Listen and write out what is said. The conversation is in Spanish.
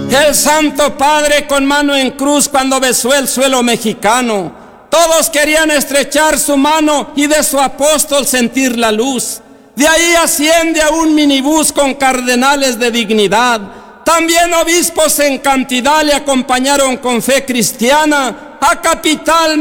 El Santo Padre con mano en cruz cuando besó el suelo mexicano. Todos querían estrechar su mano y de su apóstol sentir la luz. De ahí asciende a un minibús con cardenales de dignidad. También obispos en cantidad le acompañaron con fe cristiana a capital